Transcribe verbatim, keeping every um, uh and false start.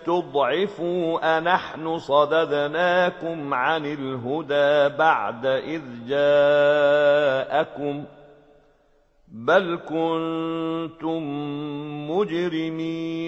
استضعفوا أنحن صددناكم عن الهدى بعد إذ جاءكم بل كنتم مجرمين